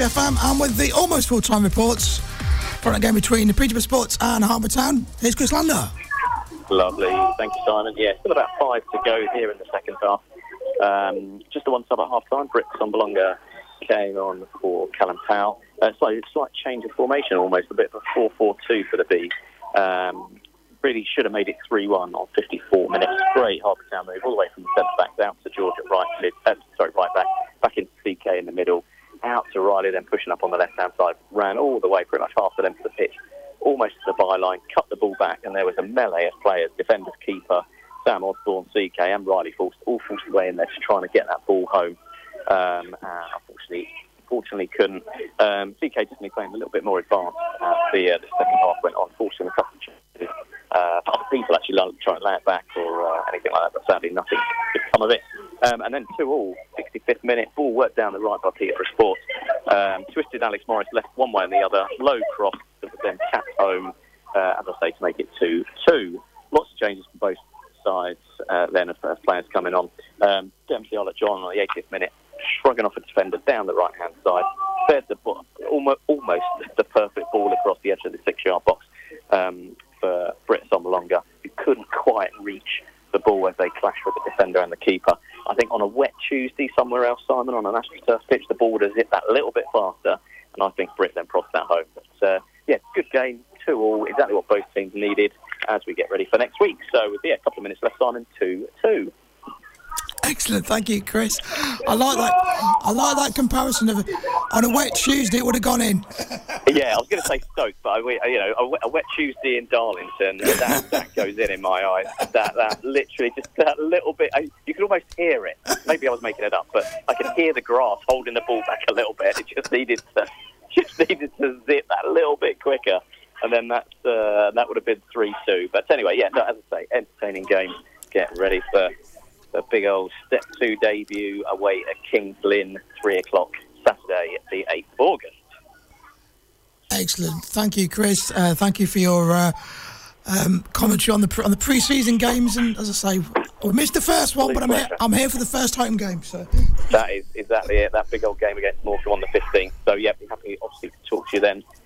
FM, and with the almost full-time reports for a game between the Peterborough Sports and Harbour Town, here's Chris Lander. Lovely, thank you, Simon. Yeah, still about 5 to go here in the second half. Just the one sub at half-time. Britt Sombalonga came on for Callum Powell. Slight change of formation, almost a bit of a 4-4-2 for the Bees. Really should have made it 3-1 on 54 minutes. Great Harbour Town move all the way from the centre back down to George at right back into CK in the middle, out to Riley, then pushing up on the left-hand side, ran all the way, pretty much half the length of the pitch, almost to the byline, cut the ball back, and there was a melee of players, defenders, keeper, Sam Osborne, CK and Riley forced away in there, just trying to get that ball home. Unfortunately couldn't. CK definitely playing a little bit more advanced as the second half went on, forcing a couple of chances. Other people actually trying to lay it back or anything like that, but sadly nothing could come of it. And then 2-2, 65th minute, ball worked down the right by Peterborough Sports. Twisted Alex Morris left one way and the other, low cross that was then tapped home, as I say, to make it 2-2. Lots of changes from both sides then as players coming on. Dempsey John on the 80th minute, shrugging off a defender down the right-hand side, fed the ball, almost the perfect ball across the edge of the 6-yard box for Britt Sombalonga, who couldn't quite reach the ball as they clashed with the defender and the keeper. I think on a wet Tuesday somewhere else, Simon, on an AstroTurf pitch, the ball would have zipped that little bit faster, and I think Britt then prossed that home. But good game, 2-2, exactly what both teams needed as we get ready for next week. So with a couple of minutes left, Simon, 2-2. Excellent, thank you, Chris. I like that comparison of on a wet Tuesday it would have gone in. Yeah, I was going to say Stoke, but a wet Tuesday in Darlington, that goes in my eyes. That literally just that little bit. You could almost hear it. Maybe I was making it up, but I could hear the grass holding the ball back a little bit. It just needed to zip that little bit quicker, and then that would have been 3-2. But anyway, as I say, entertaining game. Get ready for the big old Step 2 debut away at Kings Lynn, 3 o'clock Saturday, the 8th of August. Excellent. Thank you, Chris. Thank you for your commentary on the pre-season games. And as I say, we missed the first one, but I'm here for the first home game. So that is exactly it. That big old game against Morecambe on the 15th. So, be happy, obviously, to talk to you then